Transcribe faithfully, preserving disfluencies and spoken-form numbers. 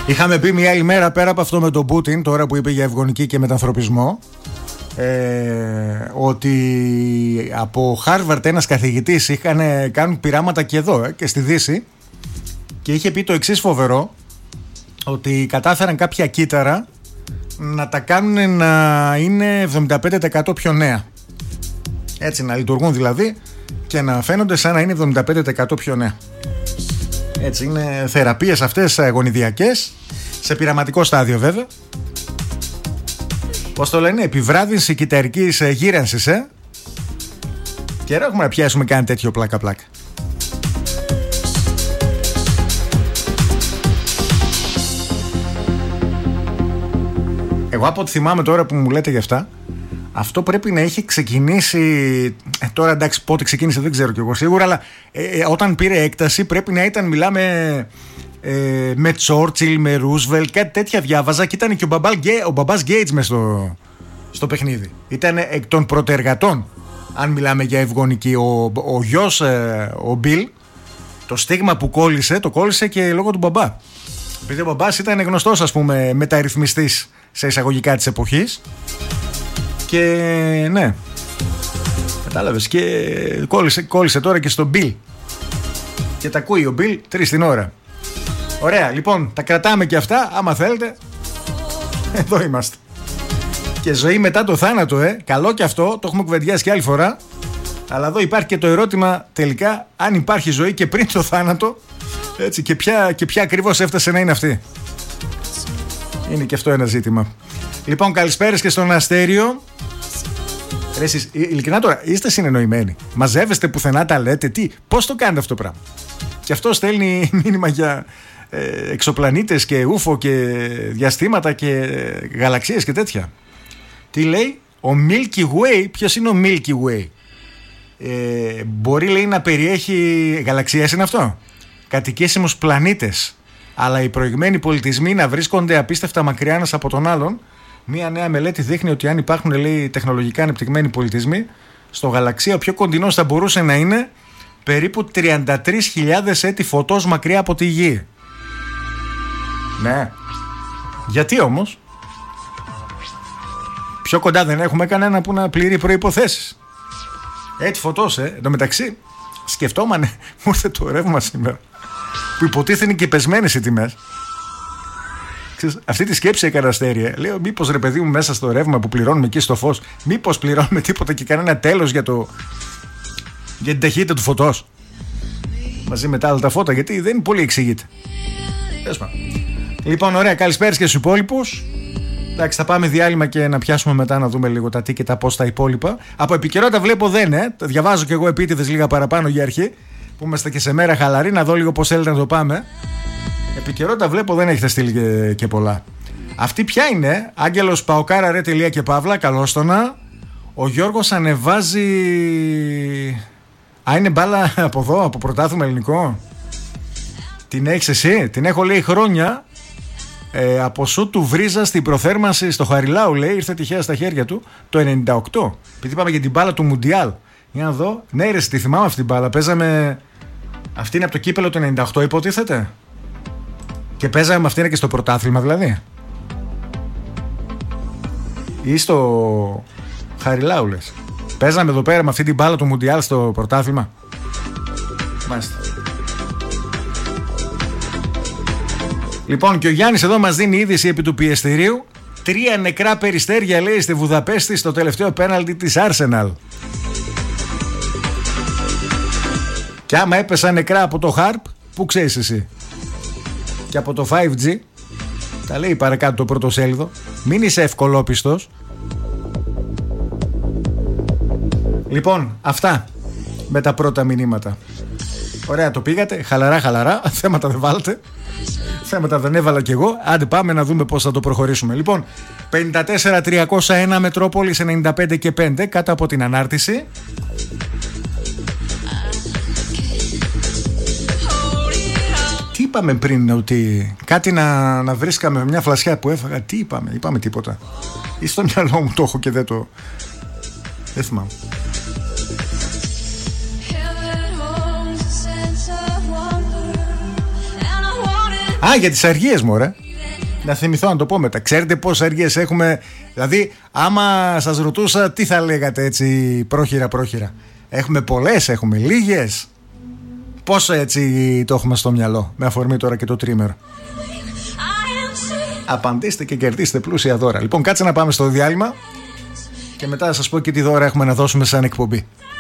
Είχαμε πει μια άλλη μέρα πέρα από αυτό με τον Πούτιν, τώρα που είπε για ευγονική και μετανθρωπισμό, ε, ότι από Χάρβαρτ ένας καθηγητής είχαν κάνουν πειράματα και εδώ ε, και στη Δύση, και είχε πει το εξής φοβερό, ότι κατάφεραν κάποια κύτταρα να τα κάνουν να είναι εβδομήντα πέντε τοις εκατό πιο νέα. Έτσι, να λειτουργούν δηλαδή και να φαίνονται σαν να είναι εβδομήντα πέντε τοις εκατό πιο νέα. Έτσι, είναι θεραπείες αυτές γονιδιακές, σε πειραματικό στάδιο βέβαια. Πώς το λένε, επιβράδυνση κυταρικής γύρανσης, ε. Και έχουμε να πιάσουμε κάνει τέτοιο πλάκα-πλάκα. Εγώ από ό,τι θυμάμαι τώρα που μου λέτε γι' αυτά, αυτό πρέπει να έχει ξεκινήσει. Ε, τώρα εντάξει, πότε ξεκίνησε δεν ξέρω κι εγώ σίγουρα, αλλά ε, ε, όταν πήρε έκταση πρέπει να ήταν, μιλάμε, ε, με Τσόρτσιλ, με Ρούσβελτ, κάτι τέτοια διάβαζα, και ήταν και ο, μπαμπάλ, ο μπαμπάς Γκέιτς μες στο, στο παιχνίδι. Ήταν εκ των πρωτεργατών, αν μιλάμε για ευγονική. Ο, ο γιος, ε, ο Μπιλ, το στίγμα που κόλλησε, το κόλλησε και λόγω του μπαμπά. Επειδή ο μπαμπάς ήταν γνωστός, ας πούμε, μεταρρυθμιστής σε εισαγωγικά της εποχής. Και ναι, κατάλαβες, και κόλλησε, κόλλησε τώρα και στον Bill. Και τα ακούει ο Bill τρεις την ώρα. Ωραία, λοιπόν, τα κρατάμε και αυτά, άμα θέλετε. Εδώ είμαστε. Και ζωή μετά το θάνατο, ε. Καλό και αυτό, το έχουμε κουβεντιάσει και άλλη φορά. Αλλά εδώ υπάρχει και το ερώτημα τελικά, αν υπάρχει ζωή και πριν το θάνατο. Έτσι, και ποια, και ποια ακριβώς έφτασε να είναι αυτή. Είναι και αυτό ένα ζήτημα. Λοιπόν, καλησπέρες και στον Αστέριο. Ρε εσείς, ειλικρινά τώρα, είστε συνεννοημένοι? Μαζεύεστε πουθενά, τα λέτε? Τι, πώς το κάνετε αυτό το πράγμα? Και αυτό στέλνει μήνυμα για ε, εξωπλανήτες και ούφο και διαστήματα και γαλαξίες και τέτοια. Τι λέει? Ο Milky Way. Ποιος είναι ο Milky Way? Ε, μπορεί, λέει, να περιέχει γαλαξίες, είναι αυτό? Κατοικήσιμους πλανήτες, αλλά οι προηγμένοι πολιτισμοί να βρίσκονται απίστευτα μακριά ένας από τον άλλον. Μία νέα μελέτη δείχνει ότι αν υπάρχουν, λέει, τεχνολογικά ανεπτυγμένοι πολιτισμοί στο γαλαξία, ο πιο κοντινός θα μπορούσε να είναι περίπου τριάντα τρεις χιλιάδες έτη φωτός μακριά από τη Γη. Ναι. Γιατί όμως? Πιο κοντά δεν έχουμε κανένα που να πληρεί προϋποθέσεις. Έτη φωτός, ε. Εν τω μεταξύ, σκεφτόμανε, μου ήρθε το ρεύμα σήμερα, που υποτίθεται και πεσμένες οι τιμές. Αυτή τη σκέψη έκανα, Αστέρια. Λέω, μήπως, ρε παιδί μου, μέσα στο ρεύμα που πληρώνουμε εκεί στο φως, μήπως πληρώνουμε τίποτα και κανένα τέλος για, το... για την ταχύτητα του φωτός, μαζί με τα άλλα τα φώτα, γιατί δεν είναι πολύ εξηγείται. Λοιπόν, ωραία, καλησπέρα και στους υπόλοιπους. Εντάξει, θα πάμε διάλειμμα και να πιάσουμε μετά να δούμε λίγο τα τι και τα πώς τα υπόλοιπα. Από επικαιρότητα βλέπω δεν, ε. Τα διαβάζω κι εγώ επίτηδες λίγα παραπάνω για αρχή, που είμαστε και σε μέρα χαλαρή, να δω λίγο πώς θέλετε να το πάμε. Επικαιρότητα βλέπω δεν έχετε στείλει και, και πολλά. Αυτή ποια είναι? Άγγελος Παοκάρα ρε τελεία και παύλα. Καλώς το να. Ο Γιώργος ανεβάζει. Α, είναι μπάλα από εδώ, από πρωτάθλημα ελληνικό. Την έχεις εσύ? Την έχω, λέει, χρόνια. ε, Από σου του βρίζα στην προθέρμανση στο Χαριλάου, λέει. Ήρθε τυχαία στα χέρια του το ενενήντα οκτώ. Επειδή είπαμε για την μπάλα του Μουντιάλ. Για να δω. Ναι, ρε, τη θυμάμαι αυτή την μπάλα. Παίζαμε. Αυτή είναι από το κύπελο του ενενήντα οκτώ, υποτίθεται. Και παίζαμε με αυτήν και στο πρωτάθλημα, δηλαδή. Ή στο Χαριλάου, λες? Παίζαμε εδώ πέρα με αυτή την μπάλα του Μουντιάλ στο πρωτάθλημα. Μάλιστα. Λοιπόν, και ο Γιάννης εδώ μας δίνει είδηση επί του πιεστηρίου. Τρία νεκρά περιστέρια, λέει, στη Βουδαπέστη στο τελευταίο πέναλτι της Arsenal. Και άμα έπεσαν νεκρά από το Harp, πού ξέρεις εσύ? Και από το φάιβ τζι. Τα λέει παρακάτω το πρώτο σέλιδο. Μην είσαι ευκολόπιστος. Λοιπόν, αυτά με τα πρώτα μηνύματα. Ωραία, το πήγατε. Χαλαρά, χαλαρά. Θέματα δεν βάλετε. Θέματα δεν έβαλα κι εγώ. Άντε πάμε να δούμε πώς θα το προχωρήσουμε. Λοιπόν, πενήντα τέσσερα τριακόσια ένα Μετρόπολης ενενήντα πέντε και πέντε κάτω από την ανάρτηση. Τι είπαμε πριν? Ότι κάτι να, να βρίσκαμε με μια φλασιά που έφαγα? Τι είπαμε? Είπαμε τίποτα? Ή στο μυαλό μου το έχω και δεν το... Δεν θυμάμαι. Α, για τις αργίες μου, ρε. Να θυμηθώ να το πω μετά. Ξέρετε πόσες έργειες έχουμε? Δηλαδή, άμα σας ρωτούσα τι θα λέγατε έτσι πρόχειρα πρόχειρα. Έχουμε πολλές, έχουμε λίγες. Πόσο έτσι το έχουμε στο μυαλό, με αφορμή τώρα και το τρίμερο? Απαντήστε και κερδίστε πλούσια δώρα. Λοιπόν, κάτσε να πάμε στο διάλειμμα και μετά θα σας πω και τι δώρα έχουμε να δώσουμε σαν εκπομπή.